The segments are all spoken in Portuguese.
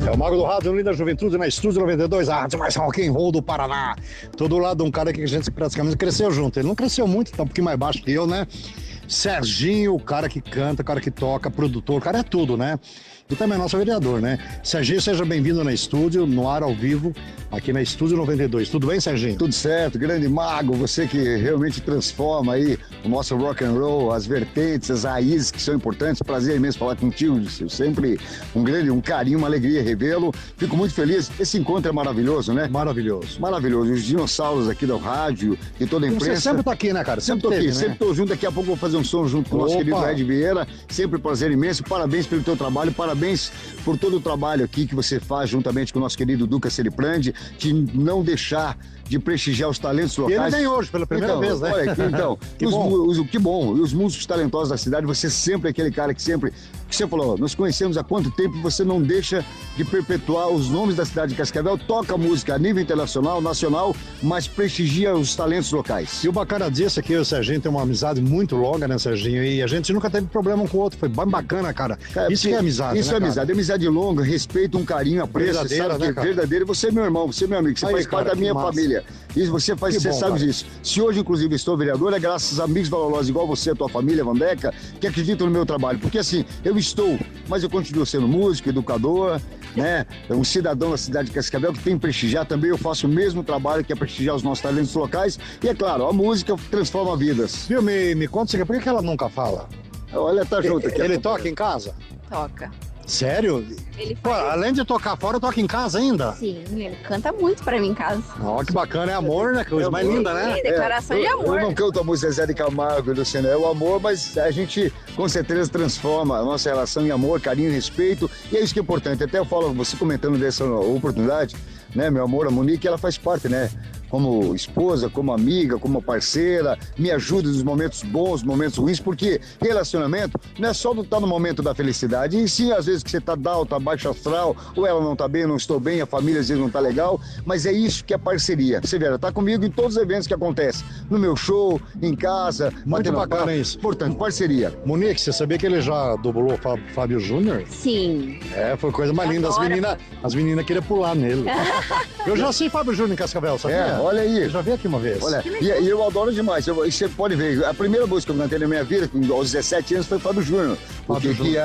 É o Mago do Rádio, Unido da Juventude, na Estúdio 92, a rádio mais rock and roll do Paraná. Tô do lado de um cara que a gente praticamente cresceu junto. Ele não cresceu muito, tá um pouquinho mais baixo que eu, né? Serginho, o cara que canta, o cara que toca, produtor, o cara é tudo, né? E também nosso vereador, né? Serginho, seja bem-vindo na estúdio, no ar ao vivo, aqui na Estúdio 92. Tudo bem, Serginho? Tudo certo, grande mago, você que realmente transforma aí o nosso rock and roll, as vertentes, as raízes que são importantes. Prazer imenso falar contigo, sempre um carinho, uma alegria revê-lo. Fico muito feliz. Esse encontro é maravilhoso, né? Maravilhoso. Maravilhoso. Os dinossauros aqui do rádio, de toda a imprensa. Você sempre tá aqui, né, cara? Sempre tô aqui, teve, sempre tô junto. Daqui a pouco vou fazer um som junto com o nosso querido Ed Vieira. Sempre prazer imenso. Parabéns pelo teu trabalho, parabéns por todo o trabalho aqui que você faz juntamente com o nosso querido Duca Seriprandi, de não deixar de prestigiar os talentos locais. E ele vem hoje, pela primeira vez, né? Olha, então, que bom. Que bom. E os músicos talentosos da cidade, você sempre é aquele cara que sempre... Que você falou, nós conhecemos há quanto tempo, você não deixa de perpetuar os nomes da cidade de Cascavel, toca música a nível internacional, nacional, mas prestigia os talentos locais. E o bacana disso é que eu e o Serginho tem uma amizade muito longa, né, Serginho? E a gente nunca teve problema um com o outro, foi bem bacana, cara. Isso que é amizade, Isso né, é amizade, amizade longa, respeito, um carinho, apreço, verdadeira, sabe, né, que é verdadeiro. Você é meu irmão, você é meu amigo, você faz parte da minha família. Isso você faz, você sabe disso. Se hoje, inclusive, estou vereador, é graças a amigos valorosos igual você, a tua família, Vandeca, que acreditam no meu trabalho. Porque assim, eu estou, mas eu continuo sendo músico, educador, né? Um cidadão da cidade de Cascavel que tem que prestigiar também. Eu faço o mesmo trabalho que é prestigiar os nossos talentos locais. E é claro, a música transforma vidas. Viu, me conta, por que ela nunca fala? Olha, tá junto aqui. Ele toca em casa? Toca. Sério? Ele Pô, faz... além de tocar fora, toca em casa ainda? Sim, ele canta muito pra mim em casa. Ó, que bacana, é amor, né? Que coisa mais linda, né? Declaração de amor. Eu não canto a música Zé de Camargo e Luciano, é o amor, mas a gente com certeza transforma a nossa relação em amor, carinho e respeito, e é isso que é importante. Até eu falo, você comentando dessa oportunidade, né, meu amor, a Monique, ela faz parte, né? Como esposa, como amiga, como parceira, me ajuda nos momentos bons, momentos ruins, porque relacionamento não é só estar no momento da felicidade, e sim, às vezes que você tá down, tá baixo astral, ou ela não tá bem, não estou bem, a família às vezes não tá legal, mas é isso que é parceria. Você vê, ela tá comigo em todos os eventos que acontecem, no meu show, em casa. Muito bacana isso. Portanto, parceria. Monique, você sabia que ele já dublou Fábio Júnior? Sim. É, foi coisa mais linda. As meninas queriam pular nele. Eu já sei Fábio Júnior em Cascavel, sabia? Olha aí. Eu já vi aqui uma vez. Olha, e eu adoro demais. Você pode ver, a primeira música que eu cantei na minha vida, aos 17 anos, foi Fábio Júnior. O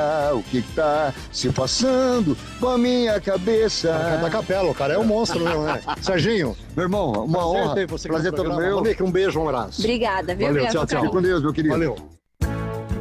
que tá se passando com a minha cabeça? Da capela, o cara é um monstro mesmo, né? Serginho. Meu irmão, uma honra. Prazer todo meu. Monique, um beijo, um abraço. Obrigada, viu? Valeu, tchau, tchau. Fique com Deus, meu querido. Valeu.